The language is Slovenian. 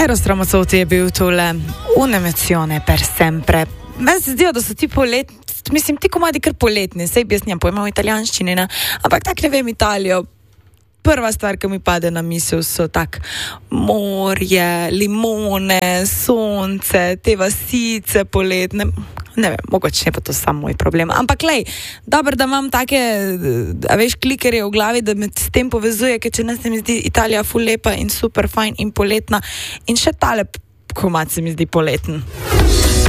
Eros Ramazzotti je bil tole un'emozione per sempre. Meni se zdijo, da so ti mislim, ti komadi kar poletni, sej bi jaz njem pojma v italijanščini, ne? Ampak tak ne vem Italijo. Prva stvar, ki mi pade na misel, so tak morje, limone, sonce, te vasice poletne. Ne vem, mogoče je pa to samo moj problem. Ampak lej, dobro, da imam take, a veš, klikerje v glavi, da me s tem povezuje, ker če ne se mi zdi Italija ful lepa in super fajn in poletna. In še tale komad se mi zdi poleten.